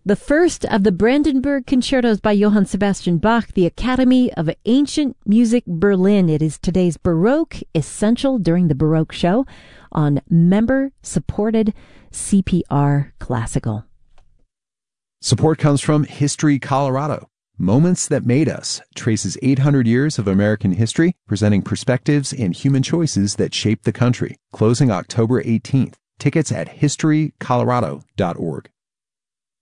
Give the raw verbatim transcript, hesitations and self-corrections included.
The first of the Brandenburg Concertos by Johann Sebastian Bach, the Academy of Ancient Music Berlin. It is today's Baroque Essential during the Baroque Show on member-supported C P R Classical. Support comes from History Colorado. Moments That Made Us traces eight hundred years of American history, presenting perspectives and human choices that shaped the country. Closing October eighteenth. Tickets at history colorado dot org.